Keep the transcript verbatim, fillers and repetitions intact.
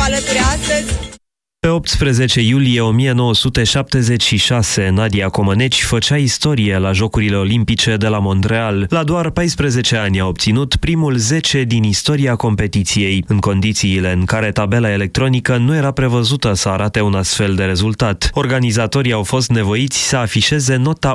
alături astăzi. Pe optsprezece iulie o mie nouă sute șaptezeci și șase, Nadia Comăneci făcea istorie la Jocurile Olimpice de la Montreal. La doar paisprezece ani a obținut primul zece din istoria competiției, în condițiile în care tabela electronică nu era prevăzută să arate un astfel de rezultat. Organizatorii au fost nevoiți să afișeze nota